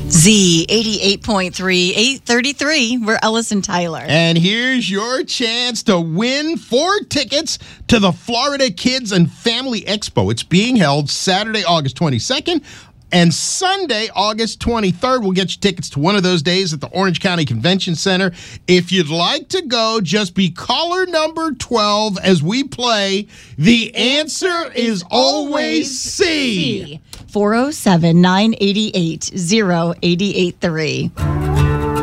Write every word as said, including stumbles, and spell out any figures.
Z eighty-eight point three, eight thirty-three. We're Ellis and Tyler. And here's your chance to win four tickets to the Florida Kids and Family Expo. It's being held Saturday, August twenty-second. And Sunday, August twenty-third, we'll get you tickets to one of those days at the Orange County Convention Center. If you'd like to go, just be caller number twelve as we play The Answer is Always C. four oh seven, nine eight eight, oh eight eight three.